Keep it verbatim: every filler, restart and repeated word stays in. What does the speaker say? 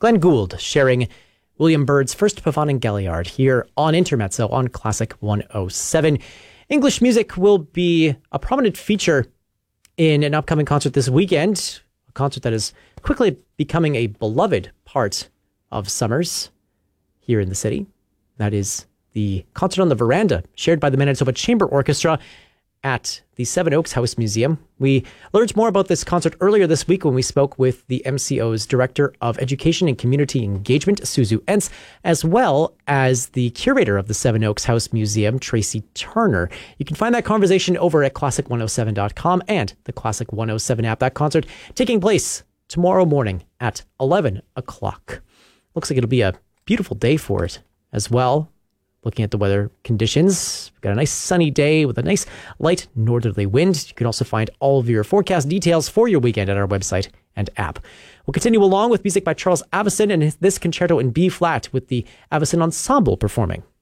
Glenn Gould sharing William Byrd's First Pavane and Galliard here on Intermezzo on Classic one oh seven. English music will be a prominent feature in an upcoming concert this weekend, a concert that is quickly becoming a beloved part of summers here in the city. That is the Concert on the Veranda, shared by the Manitoba Chamber Orchestra at the Seven Oaks House Museum. We learned more about this concert earlier this week when we spoke with the M C O's Director of Education and Community Engagement, Suzu Entz, as well as the curator of the Seven Oaks House Museum, Tracy Turner. You can find that conversation over at classic one oh seven dot com and the Classic one oh seven app. That concert taking place tomorrow morning at eleven o'clock. Looks like it'll be a beautiful day for it as well. Looking at the weather conditions, we've got a nice sunny day with a nice light northerly wind. You can also find all of your forecast details for your weekend at our website and app. We'll continue along with music by Charles Avison and this concerto in B flat with the Avison Ensemble performing.